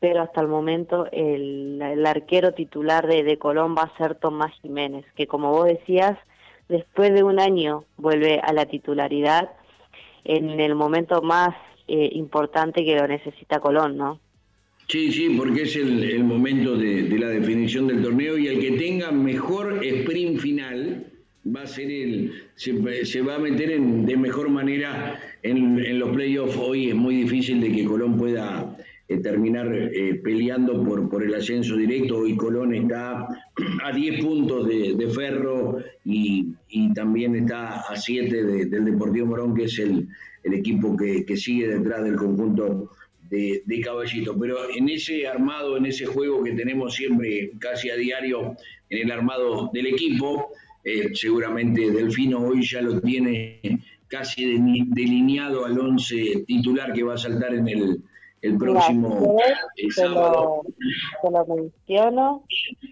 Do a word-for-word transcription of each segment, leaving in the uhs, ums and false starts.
pero hasta el momento el, el arquero titular de, de Colón va a ser Tomás Jiménez, que como vos decías, después de un año vuelve a la titularidad en el momento más eh, importante que lo necesita Colón, ¿no? Sí, sí, porque es el, el momento de, de la definición del torneo y el que tenga mejor sprint final va a ser el, se, se va a meter en, de mejor manera en, en los playoffs. Hoy es muy difícil de que Colón pueda eh, terminar eh, peleando por, por el ascenso directo. Hoy Colón está a diez puntos de, de Ferro y, y también está a siete de, del Deportivo Morón, que es el, el equipo que, que sigue detrás del conjunto De, de Caballito, pero en ese armado, en ese juego que tenemos siempre casi a diario en el armado del equipo, eh, seguramente Delfino hoy ya lo tiene casi de, delineado al once titular que va a saltar en el, el próximo Mira, eh, te sábado. lo, te lo menciono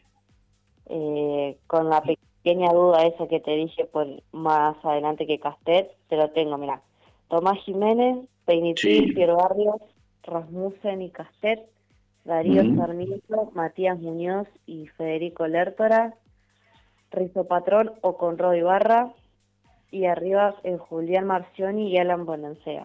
eh, con la pequeña duda esa que te dije por más adelante que Castet, te lo tengo, mira, Tomás Jiménez, Peinitín, Sí. Piero Barrios, Rasmussen y Castet, Darío Mm. Sarmiento, Matías Muñoz y Federico Lertora, Rizo Patrón o Conrado Ibarra, y arriba eh, Julián Marcioni y Alan Bonancea.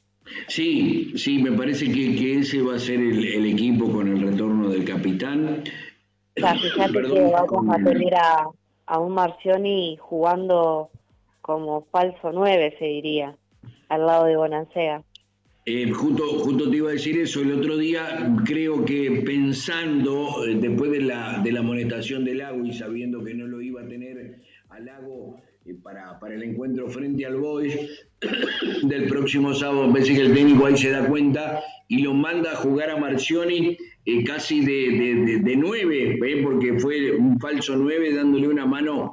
Sí, sí, me parece que, que ese va a ser el, el equipo con el retorno del capitán. O sea, fíjate que Perdón, vamos con a el- tener a, a un Marcioni jugando como falso nueve, se diría, al lado de Bonancea. Eh, justo, justo te iba a decir eso, el otro día creo que pensando, eh, después de la, de la amonestación del Lago y sabiendo que no lo iba a tener al Lago eh, para, para el encuentro frente al Boys del próximo sábado, me parece que el técnico ahí se da cuenta y lo manda a jugar a Marcioni eh, casi de, de, de, de nueve, eh, porque fue un falso nueve dándole una mano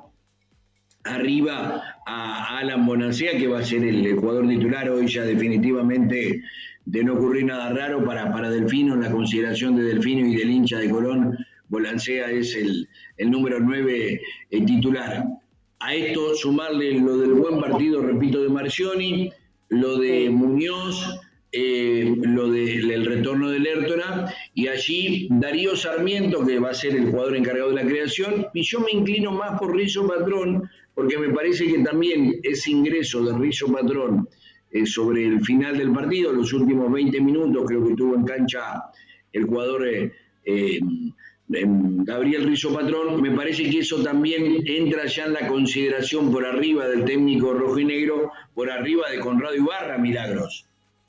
arriba a Alan Bonancea, que va a ser el, el jugador titular hoy ya definitivamente, de no ocurrir nada raro para, para Delfino, en la consideración de Delfino y del hincha de Colón. Bonancea es el, el número nueve eh, titular. A esto sumarle lo del buen partido, repito, de Marcioni, lo de Muñoz, eh, lo del de, retorno de Lertora, y allí Darío Sarmiento, que va a ser el jugador encargado de la creación, y yo me inclino más por Rizo Patrón, porque me parece que también ese ingreso de Rizo Patrón eh, sobre el final del partido, los últimos veinte minutos, creo que tuvo en cancha el jugador eh, eh, Gabriel Rizo Patrón, me parece que eso también entra ya en la consideración por arriba del técnico rojo y negro, por arriba de Conrado Ibarra, Milagros.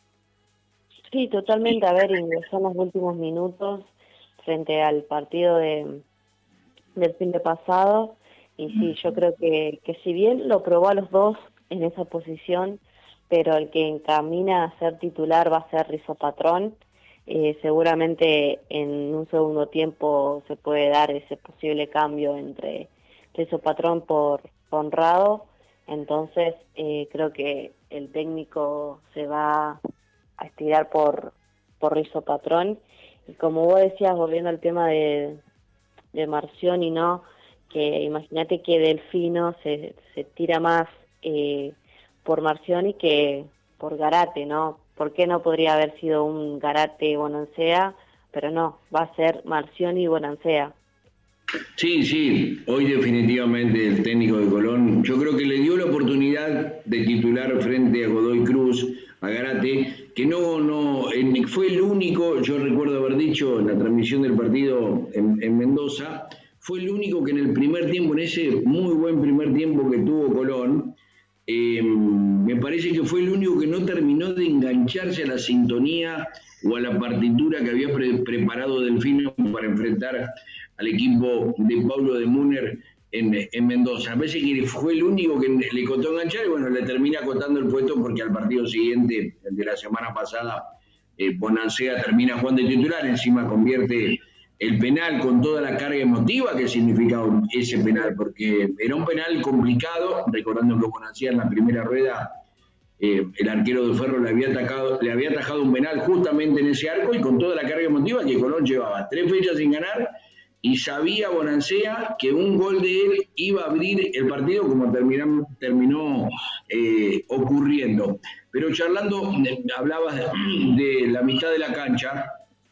Sí, totalmente. A ver, ingresó en los últimos minutos frente al partido de, del fin de pasado. Y sí, yo creo que, que si bien lo probó a los dos en esa posición, pero el que encamina a ser titular va a ser Rizo Patrón. Eh, seguramente en un segundo tiempo se puede dar ese posible cambio entre Rizo Patrón por Conrado. Entonces eh, creo que el técnico se va a estirar por, por Rizo Patrón. Y como vos decías, volviendo al tema de, de Marcioni, ¿no? Que imagínate que Delfino se, se tira más eh, por Marcioni que por Garate, ¿no? ¿Por qué no podría haber sido un Garate Bonancea? Pero no, va a ser Marcioni y Bonancea. Sí, sí, hoy definitivamente el técnico de Colón, yo creo que le dio la oportunidad de titular frente a Godoy Cruz, a Garate, que no, no, en, fue el único, yo recuerdo haber dicho en la transmisión del partido en, en Mendoza, fue el único que en el primer tiempo, en ese muy buen primer tiempo que tuvo Colón, eh, me parece que fue el único que no terminó de engancharse a la sintonía o a la partitura que había pre preparado Delfino para enfrentar al equipo de Paulo de Müller en, en Mendoza. Me parece que fue el único que le costó enganchar y bueno, le termina acotando el puesto porque al partido siguiente, el de la semana pasada, eh, Bonancea termina jugando de titular, encima convierte el penal con toda la carga emotiva que significa ese penal, porque era un penal complicado, recordando que Bonancea en la primera rueda, eh, el arquero de Ferro le había, atacado, le había atajado un penal justamente en ese arco y con toda la carga emotiva que Colón llevaba tres fechas sin ganar y sabía Bonancea que un gol de él iba a abrir el partido como terminó, terminó eh, ocurriendo. Pero charlando, hablabas de, de la mitad de la cancha,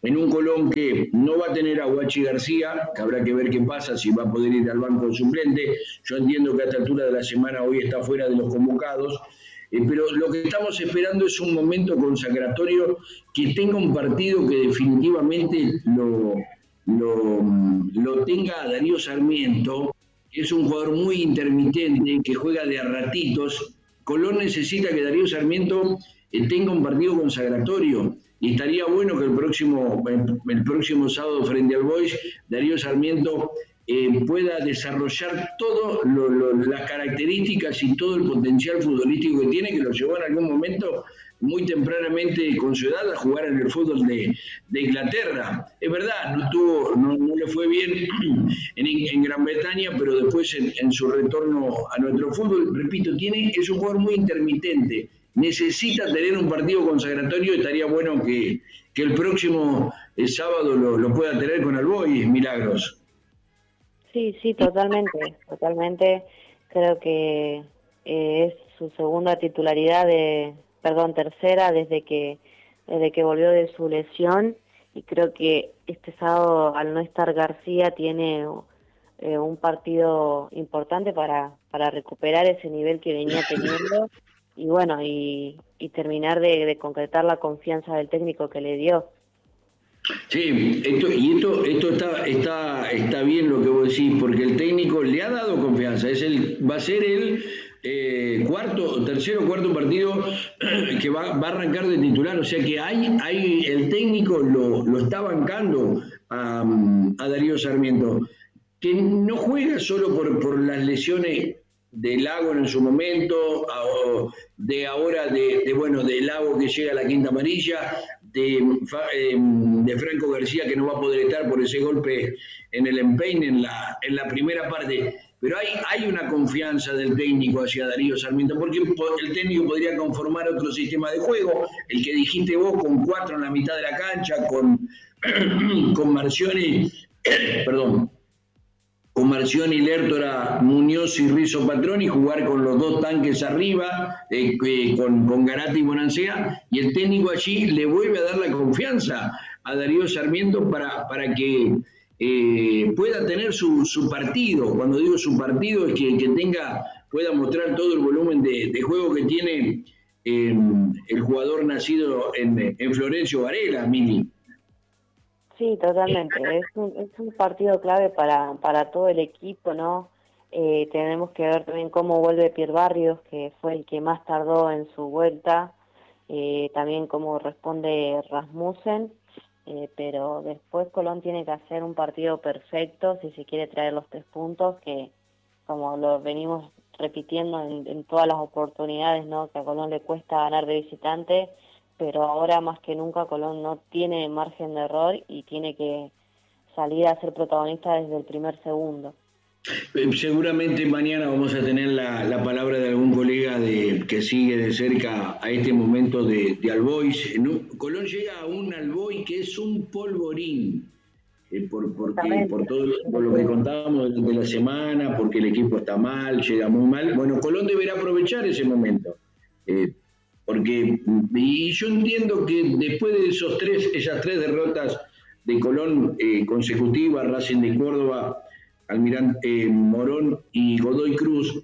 en un Colón que no va a tener a Guachi García, que habrá que ver qué pasa, si va a poder ir al banco suplente. Yo entiendo que a esta altura de la semana hoy está fuera de los convocados, eh, pero lo que estamos esperando es un momento consacratorio que tenga un partido que definitivamente lo, lo, lo tenga Darío Sarmiento, que es un jugador muy intermitente, que juega de a ratitos. Colón necesita que Darío Sarmiento eh, tenga un partido consagratorio. Y estaría bueno que el próximo, el próximo sábado frente al Boys, Darío Sarmiento eh, pueda desarrollar todas las características y todo el potencial futbolístico que tiene, que lo llevó en algún momento muy tempranamente con su edad a jugar en el fútbol de, de Inglaterra. Es verdad, no, tuvo, no, no le fue bien en, en Gran Bretaña, pero después en, en su retorno a nuestro fútbol, repito, tiene, es un jugador muy intermitente. Necesita tener un partido consagratorio. Estaría bueno que, que el próximo el sábado lo, lo pueda tener con Alboy, Milagros. Sí, sí, totalmente, totalmente. Creo que eh, es su segunda titularidad, de, perdón, tercera desde que desde que volvió de su lesión, y creo que este sábado, al no estar García, tiene eh, un partido importante para, para recuperar ese nivel que venía teniendo. Y bueno, y, y terminar de, de concretar la confianza del técnico que le dio. Sí, esto, y esto, esto está, está, está bien lo que vos decís, porque el técnico le ha dado confianza. Es el, va a ser el eh, cuarto, tercero o cuarto partido que va, va a arrancar de titular. O sea que hay, hay el técnico lo, lo está bancando a, a Darío Sarmiento, que no juega solo por, por las lesiones de Lago en su momento, de ahora de, de bueno de Lago que llega a la quinta amarilla, de, de Franco García que no va a poder estar por ese golpe en el empeine en la, en la primera parte, pero hay, hay una confianza del técnico hacia Darío Sarmiento, porque el técnico podría conformar otro sistema de juego, el que dijiste vos, con cuatro en la mitad de la cancha, con, con Marcioni, perdón, con Marcioni, Lertora, Muñoz y Rizzo Patrón, y jugar con los dos tanques arriba, eh, eh, con, con Garate y Bonancea, y el técnico allí le vuelve a dar la confianza a Darío Sarmiento para, para que eh, pueda tener su, su partido. Cuando digo su partido es que, que tenga, pueda mostrar todo el volumen de, de juego que tiene eh, el jugador nacido en, en Florencio Varela, Mili. Sí, totalmente. Es un, es un partido clave para, para todo el equipo, ¿no? Eh, tenemos que ver también cómo vuelve Pierre Barrios, que fue el que más tardó en su vuelta, eh, también cómo responde Rasmussen, eh, pero después Colón tiene que hacer un partido perfecto si se quiere traer los tres puntos, que como lo venimos repitiendo en, en todas las oportunidades, ¿no? Que a Colón le cuesta ganar de visitante, pero ahora más que nunca Colón no tiene margen de error y tiene que salir a ser protagonista desde el primer segundo. Seguramente mañana vamos a tener la, la palabra de algún colega de, que sigue de cerca a este momento de, de Albois. Colón llega a un Albois que es un polvorín, eh, por, porque, por todo lo, por lo que contábamos durante la semana, porque el equipo está mal, llega muy mal. Bueno, Colón deberá aprovechar ese momento. Eh, Porque, y yo entiendo que después de esos tres, esas tres derrotas de Colón eh, consecutivas, Racing de Córdoba, Almirante eh, Morón y Godoy Cruz,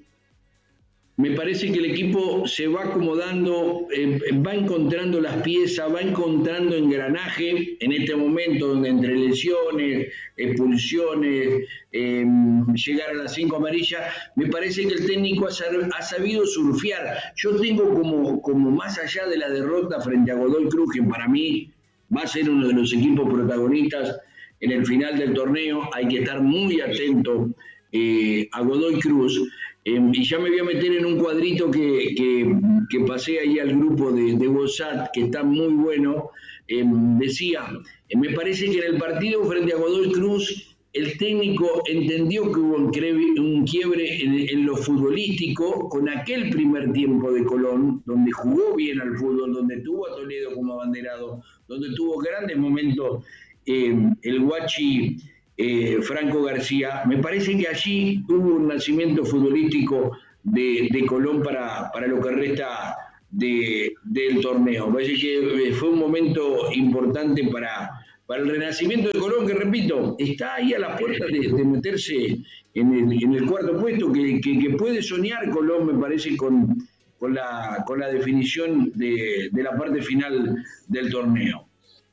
me parece que el equipo se va acomodando, eh, va encontrando las piezas, va encontrando engranaje en este momento donde entre lesiones, expulsiones, eh, llegar a las cinco amarillas, me parece que el técnico ha, ha sabido surfear. Yo tengo como, como más allá de la derrota frente a Godoy Cruz, que para mí va a ser uno de los equipos protagonistas en el final del torneo, hay que estar muy atento eh, a Godoy Cruz. Eh, y ya me voy a meter en un cuadrito que, que, que pasé ahí al grupo de, de WhatsApp, que está muy bueno. Eh, decía, eh, me parece que en el partido frente a Godoy Cruz, el técnico entendió que hubo un, un quiebre en, en lo futbolístico con aquel primer tiempo de Colón, donde jugó bien al fútbol, donde tuvo a Toledo como abanderado, donde tuvo grandes momentos eh, el Guachi Eh, Franco García. Me parece que allí hubo un nacimiento futbolístico de, de Colón para, para lo que resta de, del torneo. Me parece que fue un momento importante para, para el renacimiento de Colón, que repito, está ahí a las puertas de, de meterse en el, en el cuarto puesto, que, que, que puede soñar Colón, me parece, con, con, la, con la definición de, de la parte final del torneo.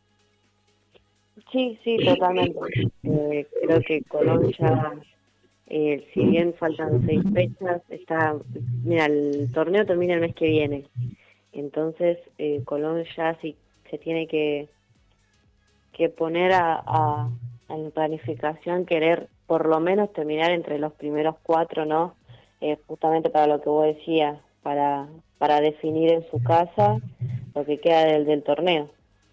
Sí, sí, totalmente. Eh, creo que Colón ya, eh, si bien faltan seis fechas, está, mira, el torneo termina el mes que viene. Entonces, eh, Colón ya sí se tiene que, que poner a, a, en planificación, querer por lo menos terminar entre los primeros cuatro, ¿no? Eh, justamente para lo que vos decías, para, para definir en su casa lo que queda del, del torneo.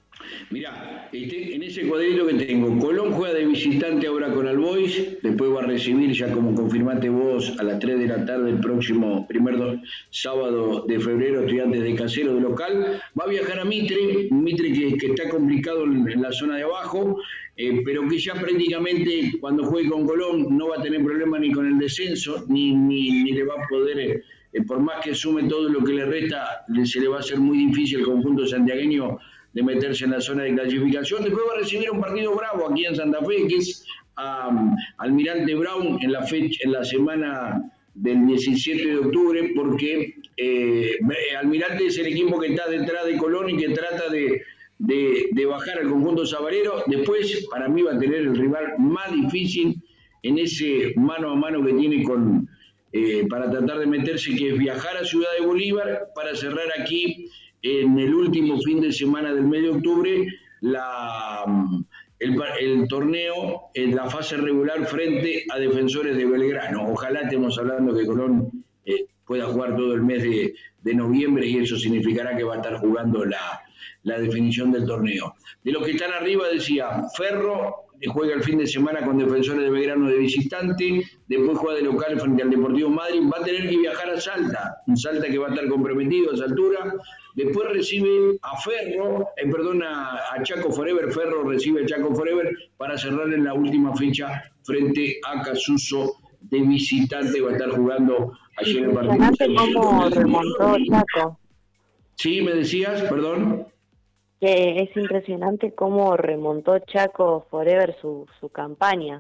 Mirá, este, en ese cuadrito que tengo, Colón juega de visitante ahora con Albois, después va a recibir, ya como confirmaste vos, a las tres de la tarde el próximo primer do, sábado de febrero, Estudiantes de Casero de local, va a viajar a Mitre, Mitre que, que está complicado en, en la zona de abajo, eh, pero que ya prácticamente cuando juegue con Colón no va a tener problema ni con el descenso, ni, ni, ni le va a poder... Eh, eh, por más que sume todo lo que le resta, se le va a hacer muy difícil al conjunto santiagueño de meterse en la zona de clasificación. Después va a recibir un partido bravo aquí en Santa Fe, que es um, Almirante Brown en la fecha, en la semana del diecisiete de octubre, porque eh, Almirante es el equipo que está detrás de Colón y que trata de, de, de bajar al conjunto sabalero. Después, para mí, va a tener el rival más difícil en ese mano a mano que tiene con eh, para tratar de meterse, que es viajar a Ciudad de Bolívar para cerrar aquí en el último fin de semana del mes de octubre la, el, el torneo en la fase regular frente a Defensores de Belgrano. Ojalá estemos hablando que Colón eh, pueda jugar todo el mes de, de noviembre y eso significará que va a estar jugando la, la definición del torneo. De los que están arriba decía Ferro, juega el fin de semana con Defensores de Belgrano de visitante, después juega de local frente al Deportivo Madrid, va a tener que viajar a Salta, un Salta que va a estar comprometido a esa altura, después recibe a Ferro, eh, perdón, a, a Chaco Forever, Ferro recibe a Chaco Forever para cerrar en la última fecha frente a Casuso de visitante, va a estar jugando allí en el partido. Impresionante cómo remontó Chaco. Sí, me decías, perdón. Que es impresionante cómo remontó Chaco Forever su, su campaña.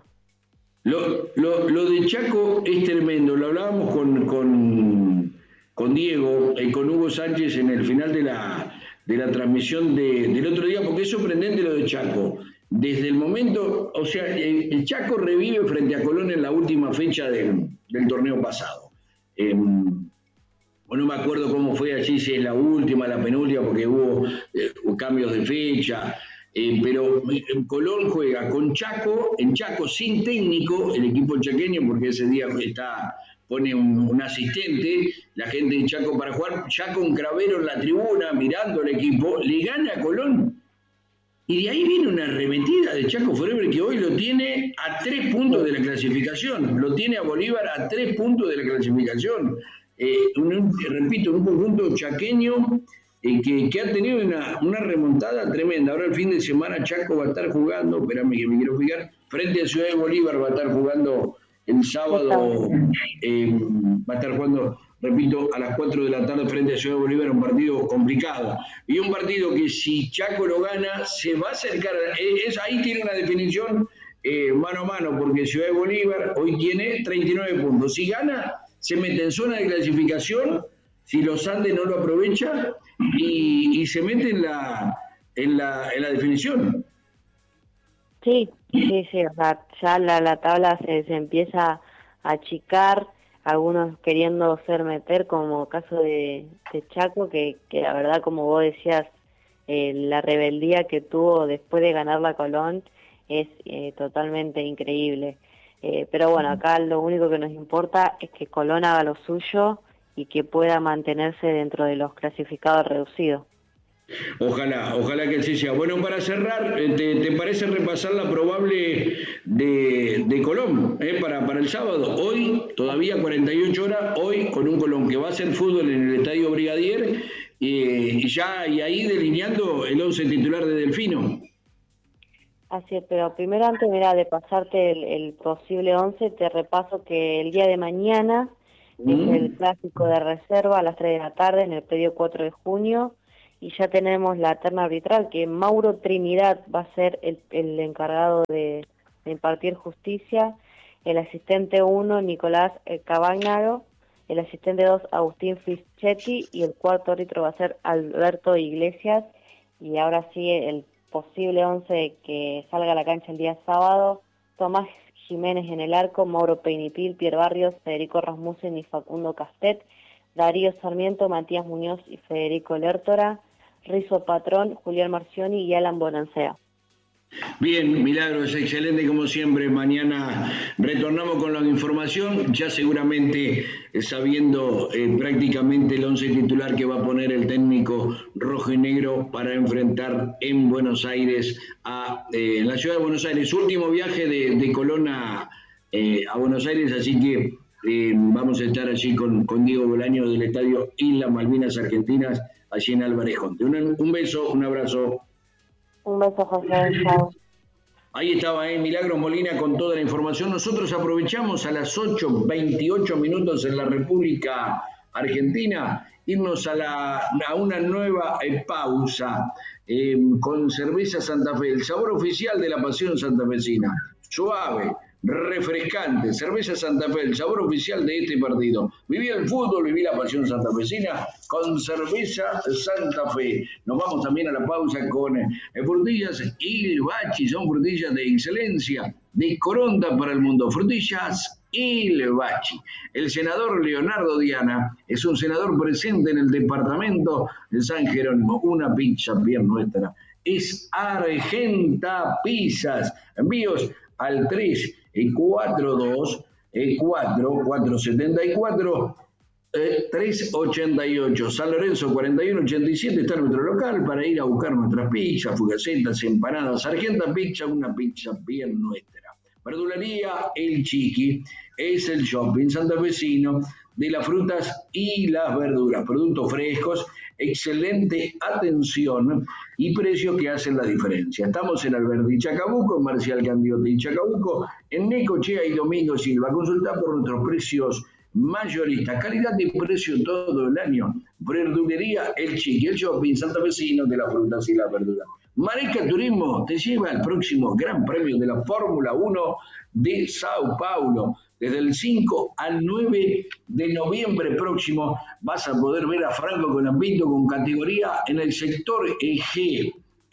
Lo, lo, lo de Chaco es tremendo, lo hablábamos con, con, con Diego y con Hugo Sánchez en el final de la, de la transmisión de, del otro día, porque es sorprendente lo de Chaco. Desde el momento, o sea, el, el Chaco revive frente a Colón en la última fecha del, del torneo pasado. Eh, no me acuerdo cómo fue allí, si es la última, la penúltima, porque hubo eh, cambios de fecha, eh, pero Colón juega con Chaco, en Chaco sin técnico, el equipo chaqueño, porque ese día está pone un, un asistente, la gente de Chaco para jugar, ya con Cravero en la tribuna, mirando al equipo, le gana a Colón. Y de ahí viene una arremetida de Chaco Forever que hoy lo tiene a tres puntos de la clasificación, lo tiene a Bolívar a tres puntos de la clasificación. Eh, un, repito, un conjunto chaqueño eh, que, que ha tenido una, una remontada tremenda. Ahora el fin de semana Chaco va a estar jugando, espérame que me quiero fijar, frente a Ciudad de Bolívar va a estar jugando el sábado, eh, va a estar jugando, repito, a las cuatro de la tarde frente a Ciudad de Bolívar, un partido complicado. Y un partido que si Chaco lo gana, se va a acercar, eh, es, ahí tiene una definición eh, mano a mano, porque Ciudad de Bolívar hoy tiene treinta y nueve puntos. Si gana, se mete en zona de clasificación, si los Andes no lo aprovechan, y, y se mete en la, en la, en la definición. Sí, sí, sí, o sea, ya la, la tabla se, se empieza a achicar, algunos queriendo ser meter, como caso de, de Chaco, que, que la verdad, como vos decías, eh, la rebeldía que tuvo después de ganar la Colón es eh, totalmente increíble. Eh, pero bueno, acá lo único que nos importa es que Colón haga lo suyo y que pueda mantenerse dentro de los clasificados reducidos. Ojalá, ojalá que así sea. Bueno, para cerrar, ¿te, te parece repasar la probable de, de Colón eh, para, para el sábado? Hoy, todavía cuarenta y ocho horas, hoy con un Colón que va a hacer fútbol en el Estadio Brigadier eh, y ya y ahí delineando el once titular de Delfino. Así es, pero primero antes mira, de pasarte el, el posible once, te repaso que el día de mañana mm. es el clásico de reserva a las tres de la tarde en el predio cuatro de junio, y ya tenemos la terna arbitral, que Mauro Trinidad va a ser el, el encargado de, de impartir justicia, el asistente uno, Nicolás Cabagnaro, el asistente dos, Agustín Fischetti, y el cuarto árbitro va a ser Alberto Iglesias. Y ahora sí, el posible once que salga a la cancha el día sábado: Tomás Jiménez en el arco, Mauro Peinipil, Pierre Barrios, Federico Rasmussen y Facundo Castet, Darío Sarmiento, Matías Muñoz y Federico Lertora, Rizo Patrón, Julián Marcioni y Alan Bonancea. Bien, Milagros, excelente como siempre. Mañana retornamos con la información, ya seguramente eh, sabiendo eh, prácticamente el once titular que va a poner el técnico rojo y negro para enfrentar en Buenos Aires, a eh, en la ciudad de Buenos Aires. Último viaje de, de Colón a, eh, a Buenos Aires, así que eh, vamos a estar allí con, con Diego Bolaño del Estadio Islas Malvinas Argentinas, allí en Álvarez Jonte. Un, un beso, un abrazo. Un beso, José. Chao. Ahí estaba eh, Milagros Molina con toda la información. Nosotros aprovechamos a las ocho veintiocho minutos en la República Argentina irnos a, la, a una nueva eh, pausa eh, con Cerveza Santa Fe, el sabor oficial de la pasión santafesina. Suave, refrescante, Cerveza Santa Fe, el sabor oficial de este partido. Viví el fútbol, viví la pasión santafesina con Cerveza Santa Fe. Nos vamos también a la pausa con eh, frutillas Il Bachi, son frutillas de excelencia, de Coronda para el mundo. Frutillas Il Bachi. El senador Leonardo Diana es un senador presente en el departamento de San Jerónimo. Una pizza bien nuestra. Es Argenta Pizzas. Envíos al tres cuatro dos cuatro cuatro siete cuatro tres ocho ocho. San Lorenzo cuarenta y uno ochenta y siete está nuestro local para ir a buscar nuestras pizzas, fugacetas, empanadas. Argenta Pizza, una pizza bien nuestra. Verdulería El Chiqui es el shopping santafesino de las frutas y las verduras, productos frescos, excelente atención y precios que hacen la diferencia. Estamos en Alberdi Chacabuco, en Marcial Candiotti y Chacabuco, en Necochea y Domingo Silva. Consulta por nuestros precios mayoristas, calidad y precio todo el año. Verdulería El Chiqui, el shopping santafesino de las frutas y las verduras. Mareca Turismo te lleva al próximo Gran Premio de la Fórmula uno de Sao Paulo. Desde el cinco al nueve de noviembre próximo vas a poder ver a Franco Colapinto con categoría en el sector E G,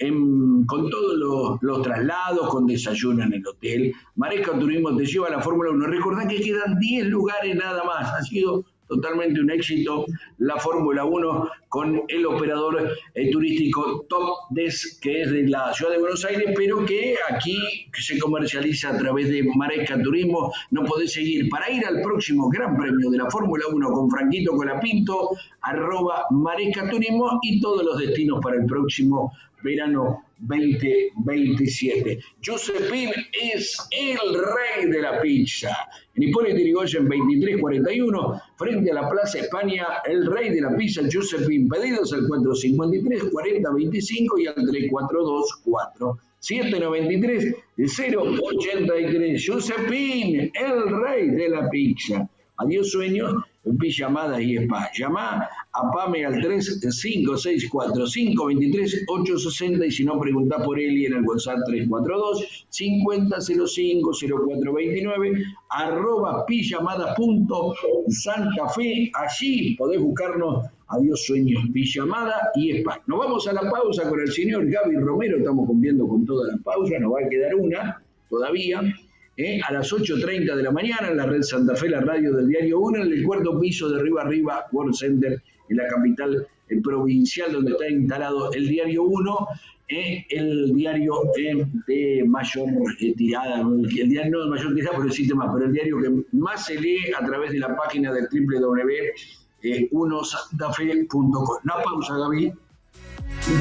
en, con todos los, los traslados, con desayuno en el hotel. Mareca Turismo te lleva a la Fórmula uno. Recordá que quedan diez lugares nada más. Ha sido totalmente un éxito la Fórmula uno con el operador eh, turístico Top Desk, que es de la ciudad de Buenos Aires, pero que aquí se comercializa a través de Mareca Turismo. No podés seguir para ir al próximo Gran Premio de la Fórmula uno con Franquito Colapinto, arroba Mareca Turismo, y todos los destinos para el próximo verano veinte veintisiete. Giuseppín es el rey de la pizza. En Hipólito Yrigoyen veintitrés cuarenta y uno, frente a la Plaza España, el rey de la pizza Giuseppín. Pedidos al cuatro cinco tres cuarenta veinticinco y al tres cuatro dos cuatro siete nueve tres cero ocho tres. Giuseppín, el rey de la pizza. Adiós sueños, pijamadas y spa. Llama a Pame al tres cinco seis cuatro cinco dos tres ocho seis cero y si no, pregunta por Eli en el WhatsApp tres cuatro dos cinco cero cero cinco cero cuatro dos nueve, arroba pijamada punto Santa Fe. Allí podés buscarnos. Adiós sueños, pijamada y spa. Nos vamos a la pausa con el señor Gaby Romero. Estamos cumpliendo con toda la pausa. Nos va a quedar una todavía. Eh, a las ocho treinta de la mañana en la red Santa Fe, la radio del Diario uno, en el cuarto piso de Arriba Arriba World Center, en la capital eh, provincial donde está instalado el Diario uno, eh, el diario eh, de mayor eh, tirada, el, el diario no de mayor tirada, pero existe más, pero el diario que más se lee a través de la página del doble u doble u doble u punto uno santa fe punto com. Una pausa, Gaby.